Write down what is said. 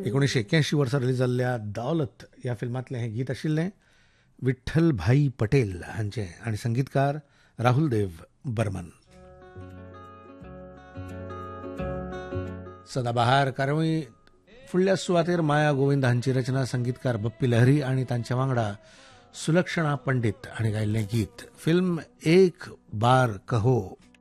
1981 वर्सा रिलीज जाल्ल्या दौलत ह्या फिल्मांतलें हें गीत आशिल्लें विठ्ठल भाई पटेल हांचें आनी संगीतकार राहुल देव बर्मन. सदाबहार कार्यावळी फुडल्या सुवातेर माया गोविंद हांची रचना संगीतकार बप्पी लहरी आनी तांच्या वांगडा सुलक्षणा पंडित हांणी गायिल्लें गीत. फिल्म एक बार कहो